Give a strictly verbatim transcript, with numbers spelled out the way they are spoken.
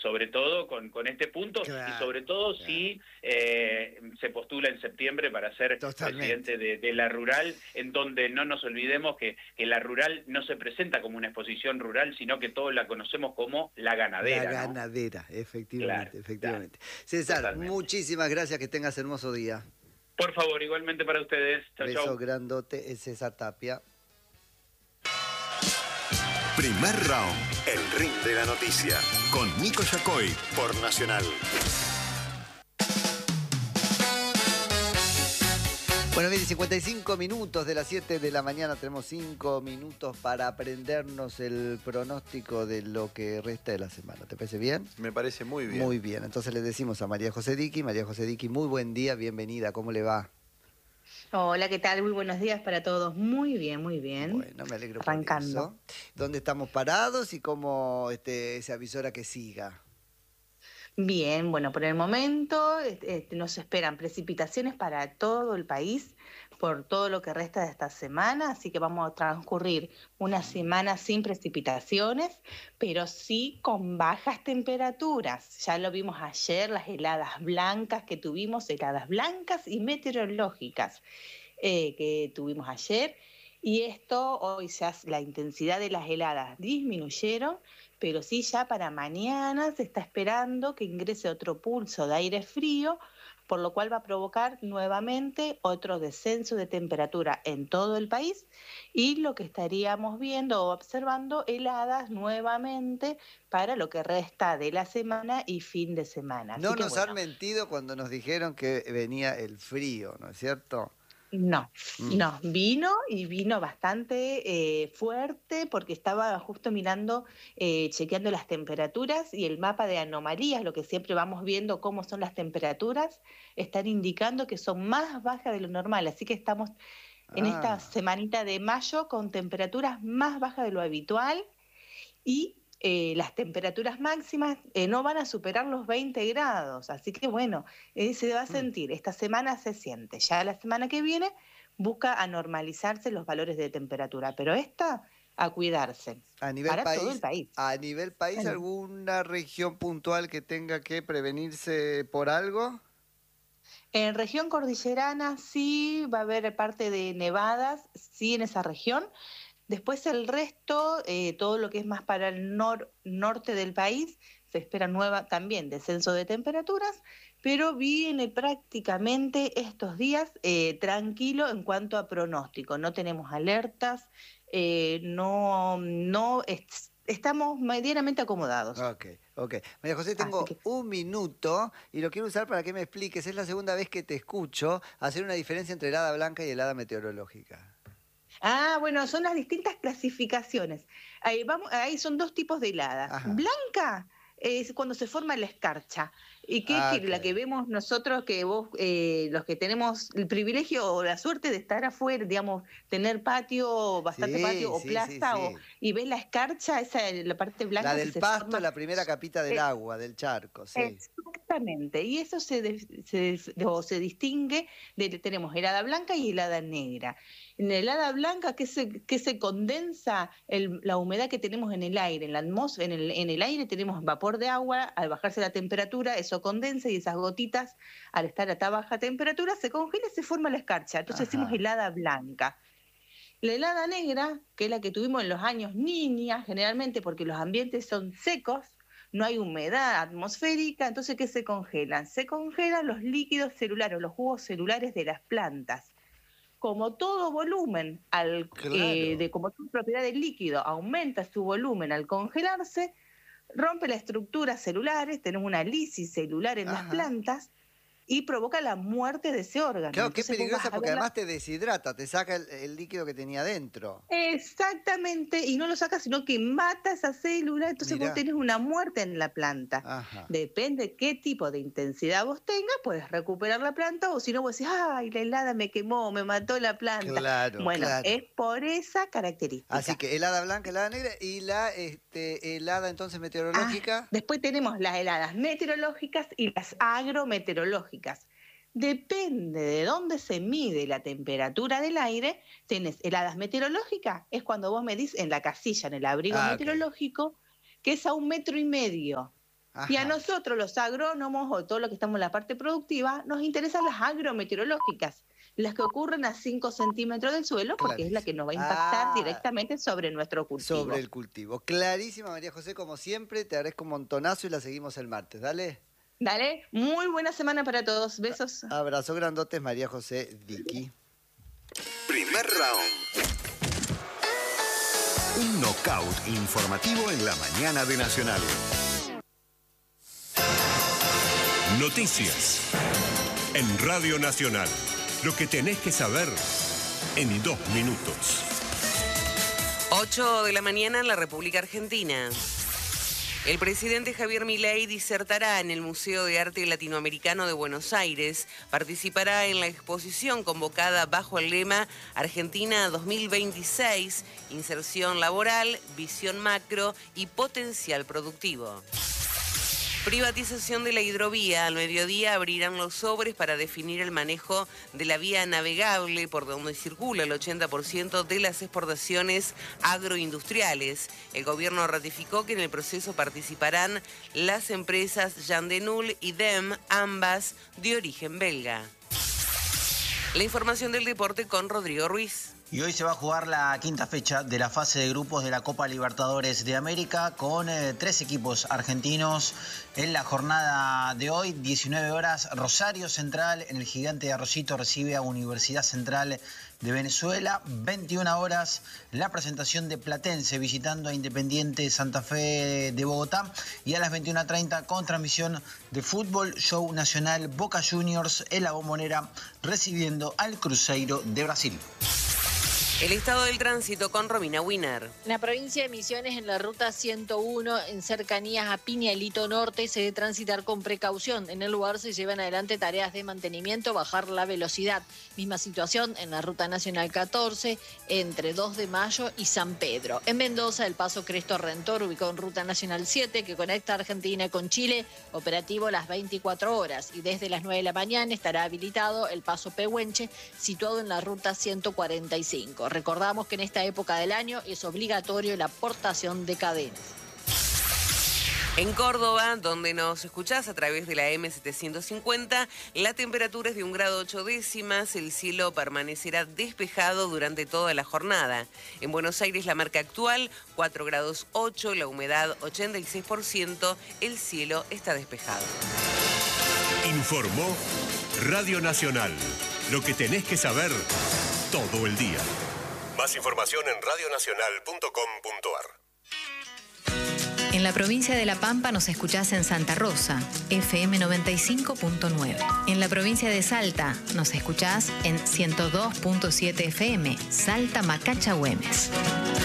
sobre todo con, con este punto, Claro, y sobre todo claro. si eh, se postula en septiembre para ser Totalmente. presidente de, de la rural, en donde no nos olvidemos que, que la rural no se presenta como una exposición rural, sino que todos la conocemos como la ganadera. La ¿no? ganadera, efectivamente, Claro, efectivamente. claro, César, totalmente. muchísimas gracias, que tengas hermoso día. Por favor, igualmente para ustedes. Chau, Beso chau. grandote, es César Tapia. Primer round, el ring de la noticia, con Nico Yacoy por Nacional. Bueno, bien, cincuenta y cinco minutos de las siete de la mañana, tenemos cinco minutos para aprendernos el pronóstico de lo que resta de la semana. ¿Te parece bien? Me parece muy bien. Muy bien, entonces le decimos a María José Diqui. María José Diqui, muy buen día, bienvenida, ¿cómo le va? Hola, ¿qué tal? Muy buenos días para todos. Muy bien, muy bien. Bueno, me alegro Arrancando. por eso. ¿Dónde estamos parados y cómo este, se avisora que siga? Bien, bueno, por el momento este, nos esperan precipitaciones para todo el país por todo lo que resta de esta semana, así que vamos a transcurrir una semana sin precipitaciones, pero sí con bajas temperaturas. Ya lo vimos ayer, las heladas blancas que tuvimos, heladas blancas y meteorológicas eh, que tuvimos ayer. Y esto, hoy ya la intensidad de las heladas disminuyeron, pero sí ya para mañana se está esperando que ingrese otro pulso de aire frío, por lo cual va a provocar nuevamente otro descenso de temperatura en todo el país y lo que estaríamos viendo o observando heladas nuevamente para lo que resta de la semana y fin de semana. Así No que, nos bueno, han mentido cuando nos dijeron que venía el frío, ¿no es cierto? No, Mm. no, vino y vino bastante eh, fuerte porque estaba justo mirando, eh, chequeando las temperaturas y el mapa de anomalías, lo que siempre vamos viendo cómo son las temperaturas, están indicando que son más bajas de lo normal, así que estamos en esta Ah, semanita de mayo con temperaturas más bajas de lo habitual y eh, las temperaturas máximas eh, no van a superar los veinte grados, así que bueno, eh, se va a sentir, esta semana se siente, ya la semana que viene busca a normalizarse los valores de temperatura, pero esta a cuidarse, a nivel para todo el país, país. a nivel país, Bueno. ¿alguna región puntual que tenga que prevenirse por algo? En región cordillerana sí va a haber parte de nevadas, sí en esa región. Después el resto, eh, todo lo que es más para el nor norte del país, se espera nueva también descenso de temperaturas, pero viene prácticamente estos días eh, tranquilo en cuanto a pronóstico. No tenemos alertas, eh, no, no es, estamos medianamente acomodados. Ok, ok. María José, tengo que... un minuto y lo quiero usar para que me expliques. Es la segunda vez que te escucho hacer una diferencia entre helada blanca y helada meteorológica. Ah, bueno, son las distintas clasificaciones. Ahí, vamos, ahí son dos tipos de heladas. Ajá. Blanca es cuando se forma la escarcha. ¿Y qué Ah, quiere? La ok. que vemos nosotros, que vos, eh, los que tenemos el privilegio o la suerte de estar afuera, digamos, tener patio, bastante Sí, patio o sí, plaza, sí, o, sí. y ves la escarcha, esa es la parte blanca La que del se pasto, forma. la primera capita del Eh, agua, del charco, sí. Exactamente, y eso se, de- se, o se distingue de que tenemos helada blanca y helada negra. En la helada blanca, ¿qué se, qué se condensa? El, la humedad que tenemos en el aire, en la atmósfera, en el, en el aire tenemos vapor de agua, al bajarse la temperatura, eso condensa y esas gotitas, al estar a tan baja temperatura, se congela y se forma la escarcha. Entonces decimos Ajá. helada blanca. La helada negra, que es la que tuvimos en los años niñas, generalmente porque los ambientes son secos, no hay humedad atmosférica, entonces ¿qué se congelan? Se congelan los líquidos celulares, los jugos celulares de las plantas. Como todo volumen, al, Claro. eh, de, como toda propiedad del líquido aumenta su volumen al congelarse, rompe las estructuras celulares, tenemos una lisis celular en Ajá. las plantas y provoca la muerte de ese órgano. Claro, qué Entonces vos vas peligrosa a porque verla- además te deshidrata, te saca el, el líquido que tenía adentro. Exactamente, y no lo saca, sino que mata esa célula, entonces Mirá. vos tenés una muerte en la planta. Ajá. Depende qué tipo de intensidad vos tengas, puedes recuperar la planta, o si no vos decís, ay, la helada me quemó, me mató la planta. Claro, Bueno, claro. es por esa característica. Así que helada blanca, helada negra y la este, helada entonces Ah, meteorológica. después tenemos las heladas meteorológicas y las agrometeorológicas. Depende de dónde se mide la temperatura del aire, tenés heladas meteorológicas, es cuando vos medís en la casilla, en el abrigo Ah, ok. meteorológico, que es a un metro y medio. Ajá. Y a nosotros, los agrónomos o todo lo que estamos en la parte productiva, nos interesan las agrometeorológicas, las que ocurren a cinco centímetros del suelo, porque Clarísimo. es la que nos va a impactar Ah, directamente sobre nuestro cultivo. Sobre el cultivo. Clarísima, María José, como siempre. Te agradezco un montonazo y la seguimos el martes. Dale. Dale, muy buena semana para todos. Besos. Abrazo grandotes, María José Vicky. Primer round. Un knockout informativo en la mañana de Nacional. Noticias. En Radio Nacional. Lo que tenés que saber en dos minutos. ocho de la mañana en la República Argentina. El presidente Javier Milei disertará en el Museo de Arte Latinoamericano de Buenos Aires. Participará en la exposición convocada bajo el lema Argentina dos mil veintiséis, inserción laboral, visión macro y potencial productivo. Privatización de la hidrovía. Al mediodía abrirán los sobres para definir el manejo de la vía navegable por donde circula el ochenta por ciento de las exportaciones agroindustriales. El gobierno ratificó que en el proceso participarán las empresas Yandenul y D E M, ambas de origen belga. La información del deporte con Rodrigo Ruiz. Y hoy se va a jugar la quinta fecha de la fase de grupos de la Copa Libertadores de América con eh, tres equipos argentinos en la jornada de hoy. diecinueve horas, Rosario Central en el Gigante de Arrocito recibe a Universidad Central de Venezuela. veintiuna horas, la presentación de Platense visitando a Independiente Santa Fe de Bogotá. Y a las veintiuna treinta, con transmisión de fútbol, show nacional Boca Juniors en la Bombonera recibiendo al Cruzeiro de Brasil. El estado del tránsito con Romina Wiener. En la provincia de Misiones, en la ruta ciento uno, en cercanías a Piñalito Norte, se debe transitar con precaución. En el lugar se llevan adelante tareas de mantenimiento, bajar la velocidad. Misma situación en la ruta nacional catorce, entre dos de mayo y San Pedro. En Mendoza, el paso Cristo Redentor, ubicado en ruta nacional siete, que conecta Argentina con Chile, operativo las veinticuatro horas. Y desde las nueve de la mañana estará habilitado el paso Pehuenche, situado en la ruta ciento cuarenta y cinco. Recordamos que en esta época del año es obligatorio la portación de cadenas. En Córdoba, donde nos escuchás a través de la M setecientos cincuenta, la temperatura es de un grado ocho décimas, el cielo permanecerá despejado durante toda la jornada. En Buenos Aires la marca actual, cuatro grados ocho, la humedad ochenta y seis por ciento, el cielo está despejado. Informó Radio Nacional. Lo que tenés que saber todo el día. Más información en radio nacional punto com punto ar. En la provincia de La Pampa nos escuchás en Santa Rosa, F M noventa y cinco punto nueve. En la provincia de Salta nos escuchás en ciento dos punto siete F M, Salta Macacha Güemes.